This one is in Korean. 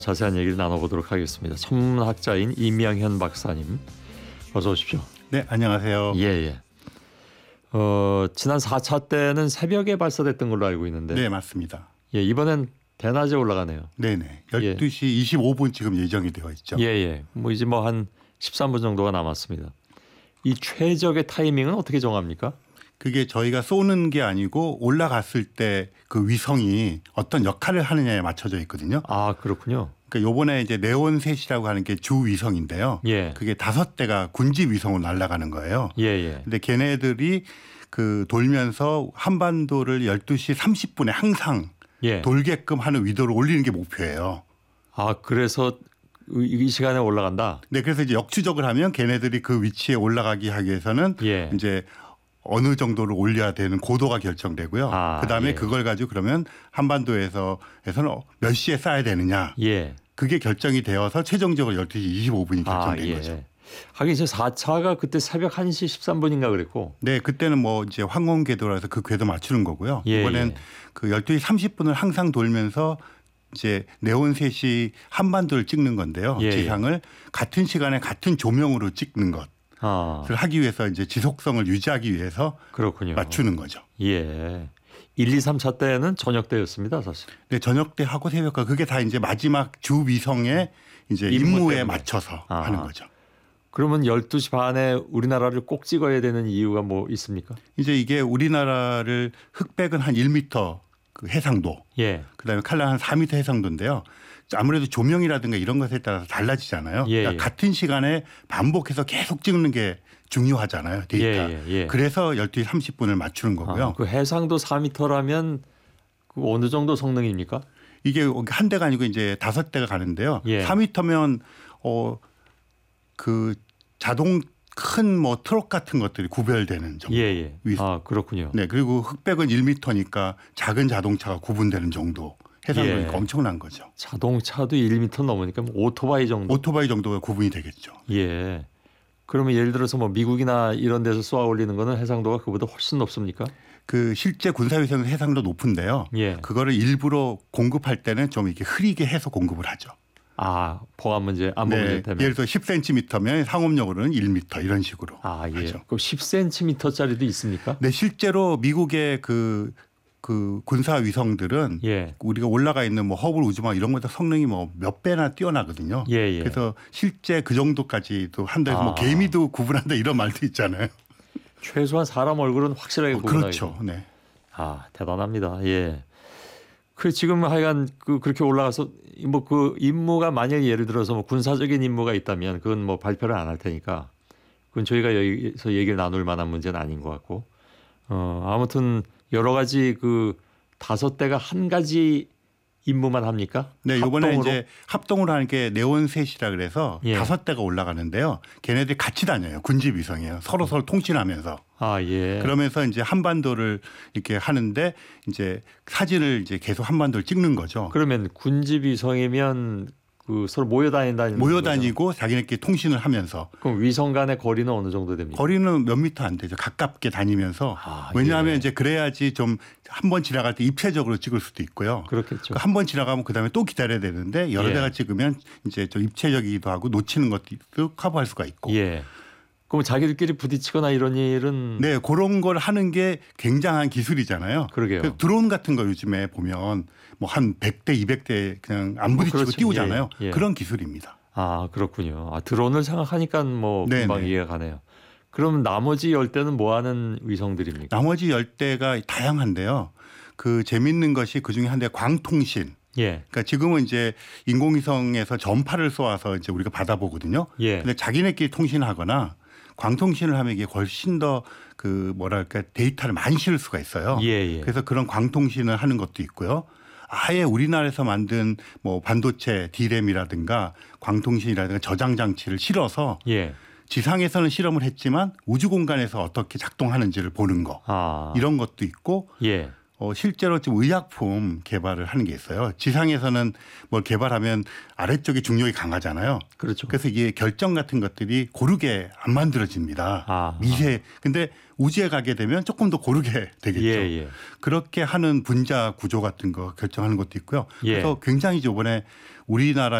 자세한 얘기를 나눠보도록 하겠습니다. 천문학자인 이명현 박사님, 어서 오십시오. 네, 안녕하세요. 예. 지난 4차 때는 새벽에 발사됐던 걸로 알고 있는데. 네, 맞습니다. 예, 이번엔 대낮에 올라가네요. 네네. 12시 25분 지금 예정이 되어 있죠. 예. 뭐 이제 뭐 한 13분 정도가 남았습니다. 이 최적의 타이밍은 어떻게 정합니까? 그게 저희가 쏘는 게 아니고 올라갔을 때 그 위성이 어떤 역할을 하느냐에 맞춰져 있거든요. 아, 그렇군요. 그러니까 요번에 이제 네온셋이라고 하는 게 주 위성인데요. 예. 그게 5대가 군지 위성으로 날아가는 거예요. 예. 근데 걔네들이 그 돌면서 한반도를 12시 30분에 항상 돌게끔 하는 위도를 올리는 게 목표예요. 아, 그래서 이 시간에 올라간다? 네, 그래서 이제 역추적을 하면 걔네들이 그 위치에 올라가기 하기 위해서는 이제 어느 정도를 올려야 되는 고도가 결정되고요. 그다음에 그걸 가지고 그러면 한반도에서는 몇 시에 쏴야 되느냐. 그게 결정이 되어서 최종적으로 12시 25분이 결정된 거죠. 하긴 이제 4차가 그때 새벽 1시 13분인가 그랬고. 네, 그때는 뭐 이제 황혼 궤도라서 그 궤도 맞추는 거고요. 이번엔 그 12시 30분을 항상 돌면서 이제 네온셋이 한반도를 찍는 건데요. 지상을 같은 시간에 같은 조명으로 찍는 것. 를 하기 위해서 이제 지속성을 유지하기 위해서 그렇군요. 맞추는 거죠. 1, 2, 3차 때는 저녁 때였습니다, 사실. 네, 저녁 때 하고 새벽과 그게 다 이제 마지막 주 위성의 이제 임무에 맞춰서 하는 거죠. 그러면 12시 반에 우리나라를 꼭 찍어야 되는 이유가 뭐 있습니까? 이제 이게 우리나라를 흑백은 한 1m 그 해상도, 그다음에 칼날 한 4m 해상도인데요. 아무래도 조명이라든가 이런 것에 따라서 달라지잖아요. 그러니까 같은 시간에 반복해서 계속 찍는 게 중요하잖아요. 데이터. 그래서 12시 30분을 맞추는 거고요. 그 해상도 4m라면 그 어느 정도 성능입니까? 이게 한 대가 아니고 이제 5대가 가는데요. 4m면 그 자동 큰 뭐 트럭 같은 것들이 구별되는 정도. 아, 그렇군요. 네, 그리고 흑백은 1m니까 작은 자동차가 구분되는 정도. 해상도니까 엄청난 거죠. 자동차도 1m 넘으니까 오토바이 정도. 오토바이 정도가 구분이 되겠죠. 그러면 예를 들어서 뭐 미국이나 이런 데서 쏘아 올리는 거는 해상도가 그보다 훨씬 높습니까? 그 실제 군사위성은 해상도 높은데요. 그거를 일부러 공급할 때는 좀 이렇게 흐리게 해서 공급을 하죠. 아, 보안 문제, 안보 문제 때문에. 예를 들어 10cm면 상업용으로는 1m 이런 식으로 하죠. 그럼 10cm짜리도 있습니까? 네, 실제로 미국의 그 군사 위성들은 우리가 올라가 있는 뭐 허블 우주망 이런 것들 성능이 뭐 몇 배나 뛰어나거든요. 그래서 실제 그 정도까지도 한다 해서 뭐 개미도 구분한다 이런 말도 있잖아요. 최소한 사람 얼굴은 확실하게 구분하고. 그렇죠. 네. 아, 대단합니다. 그 지금 하여간 그렇게 올라가서 뭐 그 임무가 만약 예를 들어서 뭐 군사적인 임무가 있다면 그건 뭐 발표를 안 할 테니까 그건 저희가 여기서 얘기를 나눌 만한 문제는 아닌 것 같고 아무튼 여러 가지 그 5대가 한 가지 임무만 합니까? 네, 이번에 이제 합동으로 하는 게 네온셋이라 그래서 5대가 올라가는데요. 걔네들이 같이 다녀요. 군지 위성이에요. 서로 통신하면서. 그러면서 이제 한반도를 이렇게 하는데 이제 사진을 이제 계속 한반도를 찍는 거죠. 그러면 군지 위성이면 그 서로 모여다니고 거죠? 자기네끼리 통신을 하면서. 그럼 위성 간의 거리는 어느 정도 됩니까? 거리는 몇 미터 안 되죠. 가깝게 다니면서. 왜냐하면 이제 그래야지 좀 한 번 지나갈 때 입체적으로 찍을 수도 있고요. 그렇겠죠. 한 번 지나가면 그다음에 또 기다려야 되는데 여러 대가 찍으면 이제 좀 입체적이기도 하고 놓치는 것도 커버할 수가 있고. 그럼 자기들끼리 부딪히거나 이런 일은 네, 그런 걸 하는 게 굉장한 기술이잖아요. 그러게요. 드론 같은 거 요즘에 보면 뭐 한 100대, 200대 그냥 안 부딪히고 띄우잖아요. 그런 기술입니다. 아, 그렇군요. 드론을 생각하니까 뭐 금방 이해가 가네요. 그럼 나머지 10대는 뭐 하는 위성들입니까? 나머지 10대가 다양한데요. 그 재밌는 것이 그중에 한 대 광통신. 그러니까 지금은 이제 인공위성에서 전파를 쏘아서 이제 우리가 받아보거든요. 근데 자기네끼리 통신하거나 광통신을 하면 이게 훨씬 더 그 뭐랄까 데이터를 많이 실을 수가 있어요. 그래서 그런 광통신을 하는 것도 있고요. 아예 우리나라에서 만든 뭐 반도체 D램이라든가 광통신이라든가 저장 장치를 실어서 지상에서는 실험을 했지만 우주 공간에서 어떻게 작동하는지를 보는 거 이런 것도 있고 실제로 지금 의약품 개발을 하는 게 있어요. 지상에서는 뭘 개발하면 아래쪽에 중력이 강하잖아요. 그렇죠. 그래서 이게 결정 같은 것들이 고르게 안 만들어집니다. 미세. 근데 우주에 가게 되면 조금 더 고르게 되겠죠. 예. 그렇게 하는 분자 구조 같은 거 결정하는 것도 있고요. 그래서 굉장히 이번에 우리나라